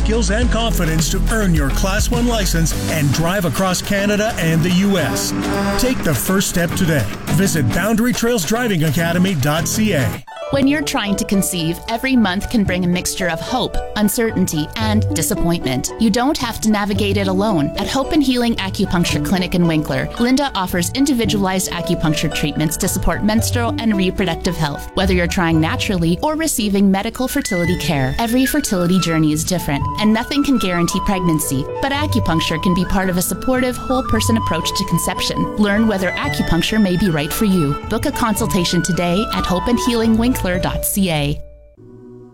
skills and confidence to earn your Class 1 license and drive across Canada and the U.S. Take the first step today. Visit BoundaryTrailsDrivingAcademy.ca. When you're trying to conceive, every month can bring a mixture of hope, uncertainty, and disappointment. You don't have to navigate it alone. At Hope and Healing Acupuncture Clinic in Winkler, Linda offers individualized acupuncture treatments to support menstrual and reproductive health, whether you're trying naturally or receiving medical fertility care. Every fertility journey is different, and nothing can guarantee pregnancy, but acupuncture can be part of a supportive, whole-person approach to conception. Learn whether acupuncture may be right for you. Book a consultation today at hopeandhealingwinkler.ca.